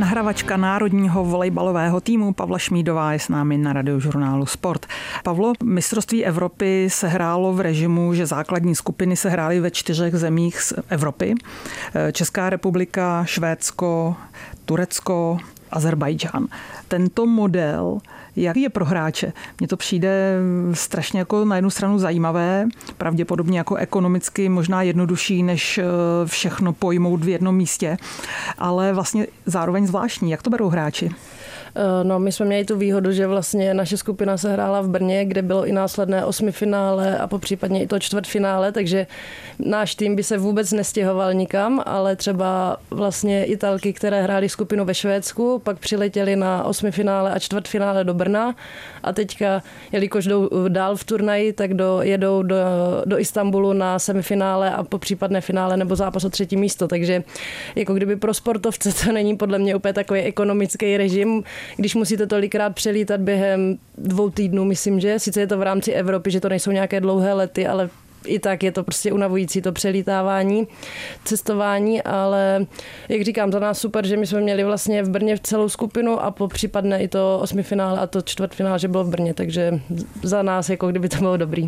Nahravačka národního volejbalového týmu Pavla Šmídová je s námi na Radiožurnálu Sport. Pavlo, mistrovství Evropy se hrálo v režimu, že základní skupiny se hrály ve 4 zemích z Evropy. Česká republika, Švédsko, Turecko, Azerbajdžán. Tento model, jak je pro hráče? Mně to přijde strašně jako na jednu stranu zajímavé, pravděpodobně jako ekonomicky možná jednodušší, než všechno pojmout v jednom místě, ale vlastně zároveň zvláštní. Jak to berou hráči? No, my jsme měli tu výhodu, že vlastně naše skupina se hrála v Brně, kde bylo i následné 8finále a popřípadně i to čtvrtfinále, takže náš tým by se vůbec nestěhoval nikam, ale třeba vlastně Italky, které hrály skupinu ve Švédsku, pak přiletěli na 8finále a čtvrtfinále do Brna a teďka, jelikož jdou dál v turnaji, tak jedou do Istanbulu na semifinále a popřípadné finále nebo zápas o 3. místo, takže jako kdyby pro sportovce to není podle mě úplně takový ekonomický režim, když musíte tolikrát přelítat během 2 týdnů, myslím, že sice je to v rámci Evropy, že to nejsou nějaké dlouhé lety, ale i tak je to prostě unavující to přelítávání, cestování, ale jak říkám, za nás super, že my jsme měli vlastně v Brně celou skupinu a po případné i to 8finále a to čtvrtfinále, že bylo v Brně, takže za nás jako kdyby to bylo dobrý.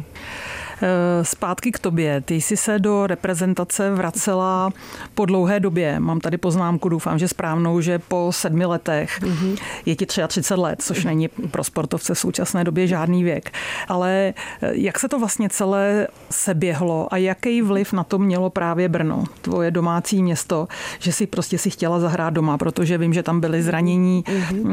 Zpátky k tobě. Ty jsi se do reprezentace vracela po dlouhé době. Mám tady poznámku, doufám, že správnou, že po 7 letech. Je ti 33 let, což není pro sportovce v současné době žádný věk. Ale jak se to vlastně celé seběhlo a jaký vliv na to mělo právě Brno, tvoje domácí město, že si prostě si chtěla zahrát doma, protože vím, že tam byly zranění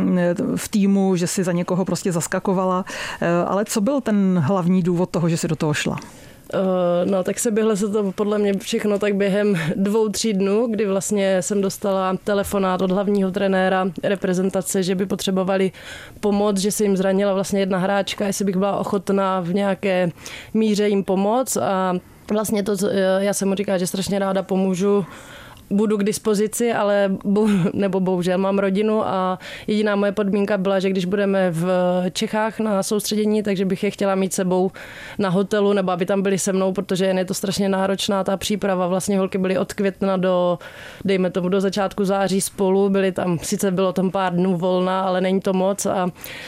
v týmu, že si za někoho prostě zaskakovala. Ale co byl ten hlavní důvod toho, že si do toho šla? No, tak seběhlo se to podle mě všechno tak během 2-3 dnů, kdy vlastně jsem dostala telefonát od hlavního trenéra reprezentace, že by potřebovali pomoc, že se jim zranila vlastně jedna hráčka, jestli bych byla ochotná v nějaké míře jim pomoct a vlastně to, já jsem mu říkala, že strašně ráda pomůžu, budu k dispozici, ale bohužel mám rodinu a jediná moje podmínka byla, že když budeme v Čechách na soustředění, takže bych je chtěla mít sebou na hotelu, nebo aby tam byli se mnou, protože je to strašně náročná ta příprava. Vlastně holky byly od května dejme tomu, do začátku září spolu, byly tam, sice bylo tam pár dnů volna, ale není to moc a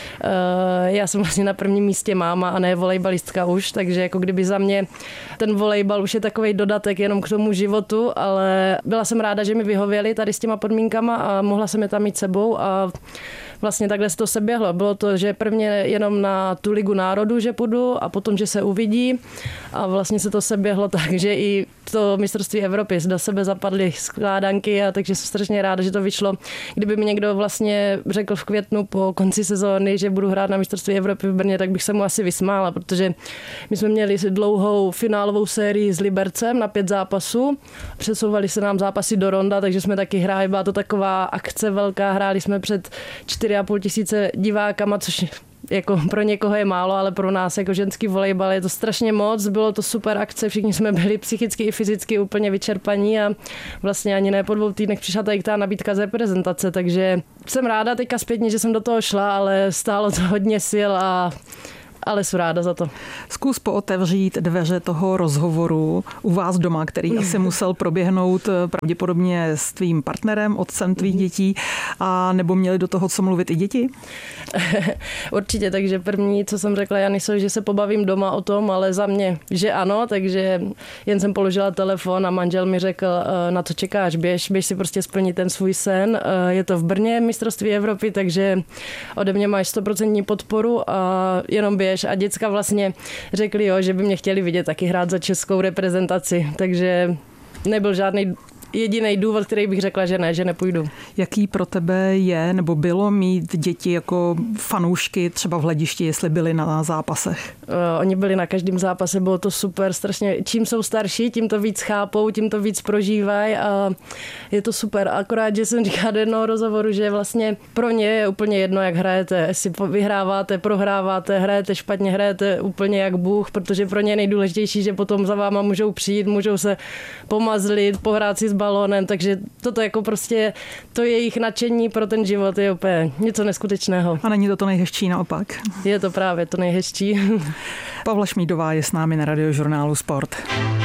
já jsem vlastně na prvním místě máma a ne volejbalistka už, takže jako kdyby za mě ten volejbal už je takovej dodatek jenom k tomu životu, ale byla jsem ráda, že mi vyhověli tady s těma podmínkama a mohla jsem je tam mít sebou a vlastně takhle se to seběhlo. Bylo to, že prvně jenom na tu Ligu národů, že půjdu a potom, že se uvidí a vlastně se to seběhlo tak, že i to mistrovství Evropy do sebe zapadly skládanky a takže jsem strašně ráda, že to vyšlo. Kdyby mi někdo vlastně řekl v květnu po konci sezóny, že budu hrát na mistrovství Evropy v Brně, tak bych se mu asi vysmála, protože my jsme měli dlouhou finálovou sérii s Libercem na 5 zápasů. Přesouvali se nám zápasy do ronda, takže jsme taky hráli, byla to taková akce velká, hráli jsme před 4,5 tisíce divákama, což jako pro někoho je málo, ale pro nás jako ženský volejbal je to strašně moc, bylo to super akce, všichni jsme byli psychicky i fyzicky úplně vyčerpaní a vlastně ani ne po 2 týdnech přišla tady ta nabídka z reprezentace, takže jsem ráda teďka zpětně, že jsem do toho šla, ale stálo to hodně sil ale jsem ráda za to. Zkus pootevřít dveře toho rozhovoru u vás doma, který asi musel proběhnout pravděpodobně s tvým partnerem, otcem tvých dětí, a nebo měli do toho co mluvit i děti? Určitě, takže první, co jsem řekla Janisovi, že se pobavím doma o tom, ale za mě, že ano, takže jen jsem položila telefon a manžel mi řekl, na co čekáš, běž si prostě splnit ten svůj sen. Je to v Brně, mistrovství Evropy, takže ode mě máš 100% podporu a jenom běž. A děcka vlastně řekli, že by mě chtěli vidět taky hrát za českou reprezentaci, takže nebyl žádný jediný důvod, který bych řekla, že ne, že nepůjdu. Jaký pro tebe je, nebo bylo mít děti jako fanoušky třeba v Hledišti, jestli byli na zápasech? Oni byli na každém zápase, bylo to super, strašně. Čím jsou starší, tím to víc chápou, tím to víc prožívají a je to super. Akorát, že jsem říkala do jednoho rozhovoru, že vlastně pro ně je úplně jedno, jak hrajete, jestli vyhráváte, prohráváte, hrajete špatně, hrajete úplně jak Bůh, protože pro ně je nejdůležitější, že potom za váma můžou přijít, můžou se pomazlit, pohrát si s balónem, takže toto jako prostě to jejich nadšení pro ten život je úplně něco neskutečného. A není to nejhezčí naopak? Je to právě to nejhezčí. Pavla Šmídová je s námi na Radiožurnálu Sport.